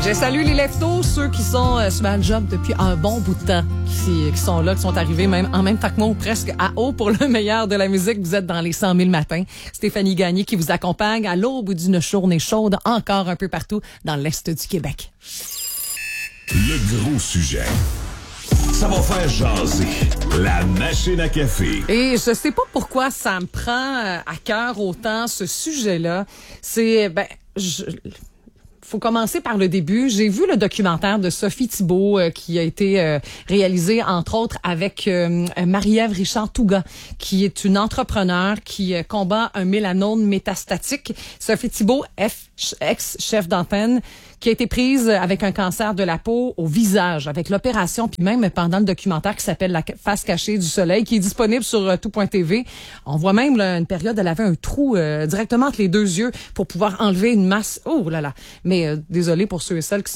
Je salue les leftos, ceux qui sont sur le job depuis un bon bout de temps, qui sont là, qui sont arrivés même en même temps que moi ou presque à haut pour le meilleur de la musique. Vous êtes dans les 100 000 matins. Stéphanie Gagné qui vous accompagne à l'aube d'une journée chaude encore un peu partout dans l'Est du Québec. Le gros sujet. Ça va faire jaser. La machine à café. Et je sais pas pourquoi ça me prend à cœur autant ce sujet-là. C'est, faut commencer par le début. J'ai vu le documentaire de Sophie Thibault qui a été réalisé, entre autres, avec Marie-Ève Richard-Touga, qui est une entrepreneure qui combat un mélanome métastatique. Sophie Thibault, ex-chef d'antenne, qui a été prise avec un cancer de la peau au visage, avec l'opération, puis même pendant le documentaire qui s'appelle La face cachée du soleil, qui est disponible sur tout.tv. On voit même là, une période, elle avait un trou directement entre les deux yeux pour pouvoir enlever une masse. Oh là là! Mais désolé pour ceux et celles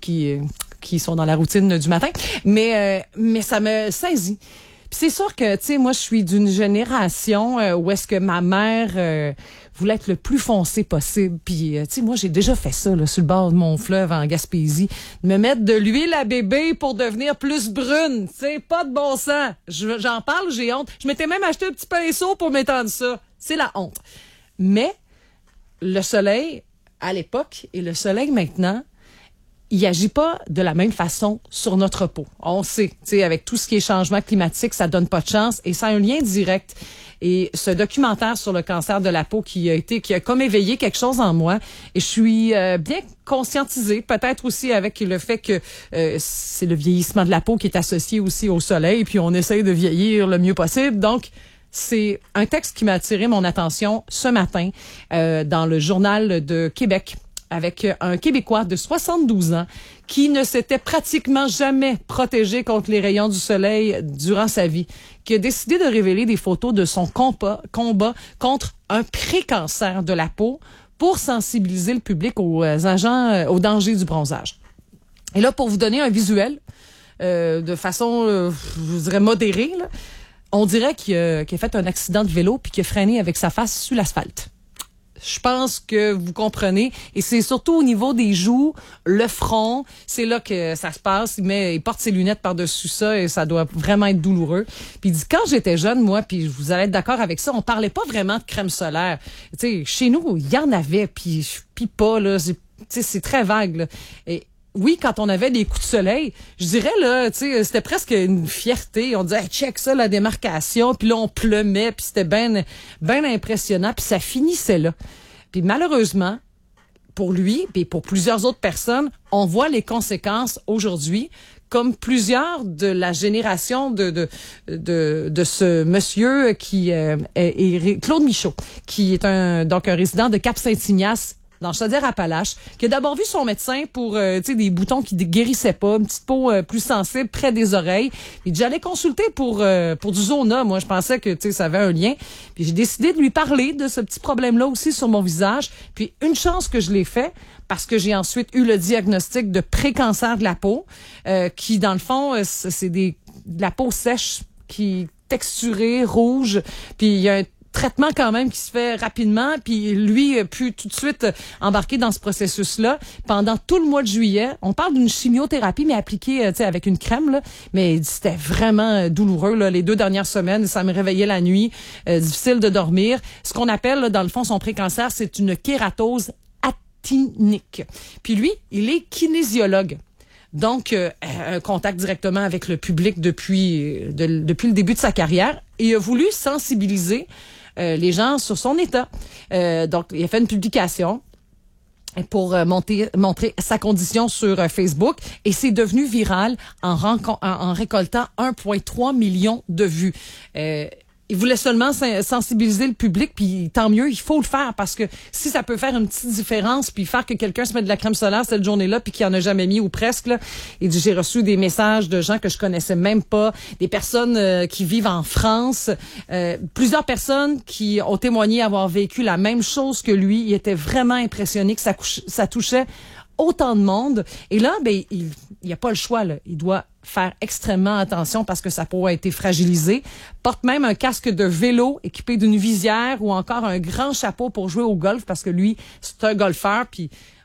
qui sont dans la routine du matin, mais ça me saisit. Puis c'est sûr que, tu sais, moi, je suis d'une génération où est-ce que ma mère voulait être le plus foncé possible. Puis, tu sais, moi, j'ai déjà fait ça, là, sur le bord de mon fleuve en Gaspésie. De me mettre de l'huile à bébé pour devenir plus brune. Tu sais, pas de bon sens. J'en parle, j'ai honte. Je m'étais même acheté un petit pinceau pour m'étendre ça. C'est la honte. Mais, le soleil, à l'époque, et le soleil maintenant, il agit pas de la même façon sur notre peau. On sait, tu sais, avec tout ce qui est changement climatique, ça donne pas de chance et ça a un lien direct. Et ce documentaire sur le cancer de la peau qui a comme éveillé quelque chose en moi, et je suis bien conscientisée, peut-être aussi avec le fait que c'est le vieillissement de la peau qui est associé aussi au soleil, puis on essaye de vieillir le mieux possible. Donc, c'est un texte qui m'a attiré mon attention ce matin dans le Journal de Québec, avec un Québécois de 72 ans qui ne s'était pratiquement jamais protégé contre les rayons du soleil durant sa vie, qui a décidé de révéler des photos de son combat contre un pré-cancer de la peau pour sensibiliser le public aux agents, aux dangers du bronzage. Et là, pour vous donner un visuel, de façon, je vous dirais, modérée, là, on dirait qu'il a fait un accident de vélo puis qu'il a freiné avec sa face sur l'asphalte. Je pense que vous comprenez. Et c'est surtout au niveau des joues, le front, c'est là que ça se passe. Il porte ses lunettes par-dessus ça et ça doit vraiment être douloureux. Puis il dit, quand j'étais jeune, moi, puis vous allez être d'accord avec ça, on parlait pas vraiment de crème solaire. Tu sais, chez nous, il y en avait, puis pas, là. Tu sais, c'est très vague, là. Et oui, quand on avait des coups de soleil, je dirais, là, tu sais, c'était presque une fierté. On disait, hey, check ça, la démarcation. Puis là, on pleumait, puis c'était ben impressionnant. Puis ça finissait là. Puis malheureusement, pour lui, puis pour plusieurs autres personnes, on voit les conséquences aujourd'hui, comme plusieurs de la génération de ce monsieur qui est Claude Michaud, qui est un résident de Cap-Saint-Ignace, dans Chaudière-Appalaches, qui a d'abord vu son médecin pour des boutons qui guérissaient pas, une petite peau plus sensible près des oreilles. Il dit, j'allais consulter pour du Zona. Moi, je pensais que ça avait un lien. Puis j'ai décidé de lui parler de ce petit problème-là aussi sur mon visage. Puis une chance que je l'ai fait, parce que j'ai ensuite eu le diagnostic de pré-cancer de la peau, qui dans le fond, c'est de la peau sèche, qui texturée, rouge. Puis il y a un traitement quand même qui se fait rapidement, puis lui a pu tout de suite embarquer dans ce processus-là pendant tout le mois de juillet. On parle d'une chimiothérapie, mais appliquée avec une crème, là. Mais c'était vraiment douloureux, là, les 2 dernières semaines. Ça me réveillait la nuit, difficile de dormir. Ce qu'on appelle, là, dans le fond, son pré-cancer, c'est une kératose actinique. Puis lui, il est kinésiologue. Donc, un contact directement avec le public depuis le début de sa carrière. Et il a voulu sensibiliser les gens sur son état. Donc, il a fait une publication pour montrer sa condition sur Facebook et c'est devenu viral en récoltant 1,3 million de vues. Il voulait seulement sensibiliser le public, puis tant mieux, il faut le faire parce que si ça peut faire une petite différence, puis faire que quelqu'un se mette de la crème solaire cette journée-là, puis qu'il en a jamais mis ou presque, là. Et j'ai reçu des messages de gens que je connaissais même pas, des personnes qui vivent en France, plusieurs personnes qui ont témoigné avoir vécu la même chose que lui. Il était vraiment impressionné que ça touchait autant de monde. Et là, il n'y a pas le choix, là. Il doit faire extrêmement attention parce que sa peau a été fragilisée. Porte même un casque de vélo équipé d'une visière ou encore un grand chapeau pour jouer au golf parce que lui, c'est un golfeur. Puis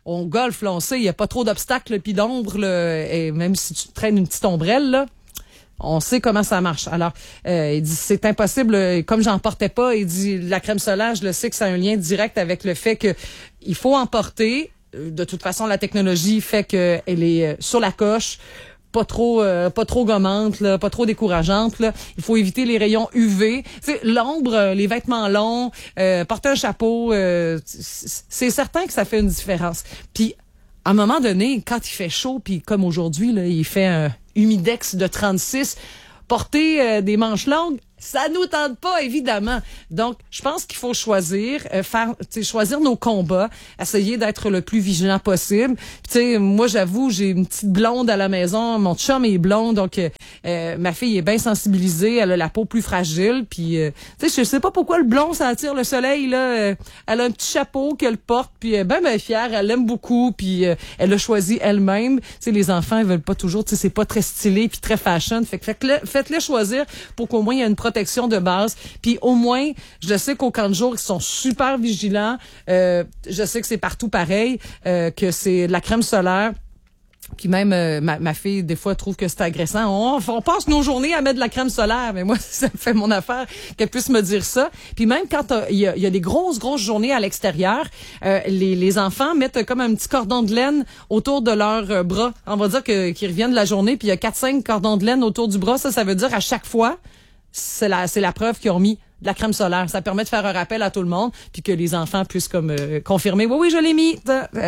on golfe, là, on sait, il y a pas trop d'obstacles puis d'ombre, là, et même si tu traînes une petite ombrelle, là, on sait comment ça marche. Alors, il dit, c'est impossible, comme j'en portais pas, il dit, la crème solaire, je le sais que ça a un lien direct avec le fait que il faut en porter. De toute façon, la technologie fait qu'elle est sur la coche, pas trop gommante, là, pas trop décourageante, là. Il faut éviter les rayons UV. Tu sais, l'ombre, les vêtements longs, porter un chapeau, c'est certain que ça fait une différence. Puis, à un moment donné, quand il fait chaud, puis comme aujourd'hui, là, il fait un humidex de 36, porter des manches longues, ça nous tente pas, évidemment. Donc, je pense qu'il faut choisir nos combats, essayer d'être le plus vigilant possible. Tu sais, moi, j'avoue, j'ai une petite blonde à la maison, mon chum est blond, donc ma fille est bien sensibilisée, elle a la peau plus fragile, puis tu sais, je sais pas pourquoi le blond, ça attire le soleil, là. Elle a un petit chapeau qu'elle porte, puis ben fière, elle l'aime beaucoup, puis elle l'a choisi elle-même. Tu sais, les enfants, ils veulent pas toujours, tu sais, c'est pas très stylé puis très fashion, faites-les choisir pour qu'au moins il y ait une protection de base. Puis au moins, je sais qu'au camp de jour, ils sont super vigilants. Je sais que c'est partout pareil, que c'est de la crème solaire. Puis même, ma fille, des fois, trouve que c'est agressant. On passe nos journées à mettre de la crème solaire. Mais moi, ça me fait mon affaire qu'elle puisse me dire ça. Puis même quand il y a des grosses journées à l'extérieur, les enfants mettent comme un petit cordon de laine autour de leurs bras. On va dire qu'ils reviennent de la journée, puis il y a 4-5 cordons de laine autour du bras. Ça veut dire à chaque fois, c'est la preuve qu'ils ont mis de la crème solaire. Ça permet de faire un rappel à tout le monde, puis que les enfants puissent comme confirmer, oui, je l'ai mis.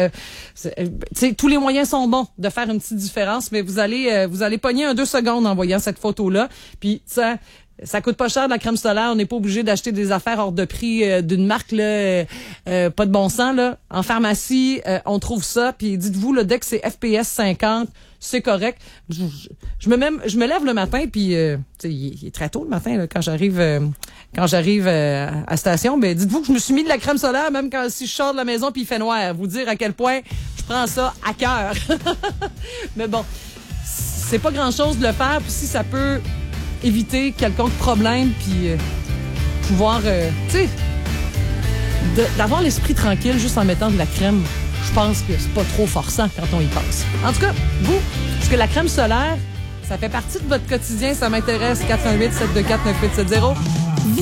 Tous les moyens sont bons de faire une petite différence, mais vous allez pogner 2 secondes en voyant cette photo-là. Puis ça coûte pas cher de la crème solaire. On n'est pas obligé d'acheter des affaires hors de prix d'une marque là, pas de bon sens là. En pharmacie, on trouve ça. Puis dites-vous là, dès que c'est FPS 50, c'est correct. Je me lève le matin, puis il est très tôt le matin là, quand j'arrive à la station. Ben dites-vous que je me suis mis de la crème solaire même si je sors de la maison puis il fait noir. Vous dire à quel point je prends ça à cœur. Mais bon, c'est pas grand-chose de le faire. Puis si ça peut éviter quelconque problème, puis pouvoir, d'avoir l'esprit tranquille juste en mettant de la crème, je pense que c'est pas trop forçant quand on y pense. En tout cas, vous, est-ce que la crème solaire, ça fait partie de votre quotidien? Ça m'intéresse. 418-724-9870.